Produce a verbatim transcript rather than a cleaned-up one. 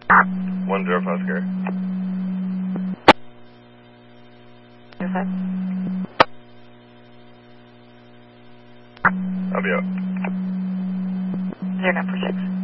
One zero five Scary. Zero five. I'll be out. Zero nine four six.